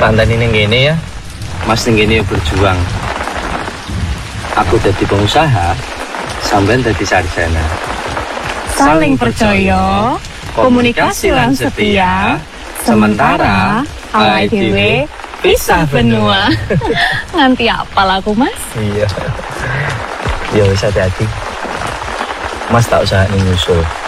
Pantan ini gini ya, Mas ini berjuang. Aku jadi pengusaha, sampean jadi sarjana. Saling percaya, komunikasi lan setia, sementara awake dhewe pisah benua. Nganti apal aku, Mas? Iya. Ya wis hati-hati. Mas tak usah nyusul.